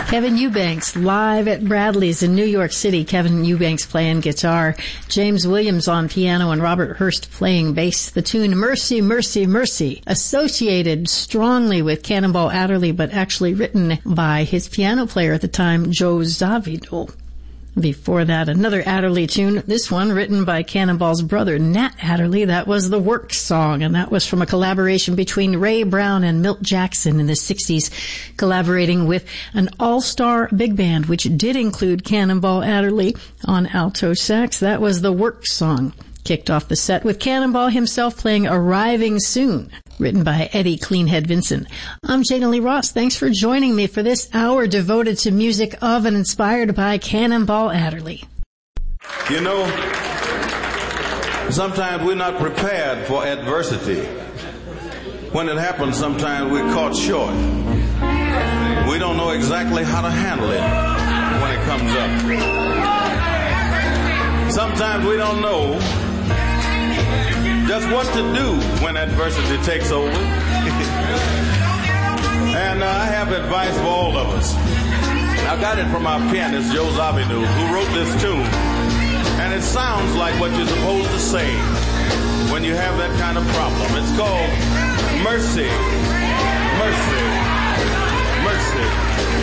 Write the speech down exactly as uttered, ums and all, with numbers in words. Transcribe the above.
Kevin Eubanks live at Bradley's in New York City. Kevin Eubanks playing guitar, James Williams on piano, and Robert Hurst playing bass. The tune Mercy, Mercy, Mercy, associated strongly with Cannonball Adderley, but actually written by his piano player at the time, Joe Zawinul. Before that, another Adderley tune, this one written by Cannonball's brother, Nat Adderley. That was the Work Song, and that was from a collaboration between Ray Brown and Milt Jackson in the sixties, collaborating with an all-star big band, which did include Cannonball Adderley on alto sax. That was the Work Song. Kicked off the set with Cannonball himself playing Arriving Soon, written by Eddie Cleanhead Vinson. I'm Jana Lee Ross. Thanks for joining me for this hour devoted to music of and inspired by Cannonball Adderley. You know, sometimes we're not prepared for adversity. When it happens, sometimes we're caught short. We don't know exactly how to handle it when it comes up. Sometimes we don't know just what to do when adversity takes over. And uh, I have advice for all of us. I got it from our pianist, Joe Zawinul, who wrote this tune. And it sounds like what you're supposed to say when you have that kind of problem. It's called Mercy, Mercy, Mercy.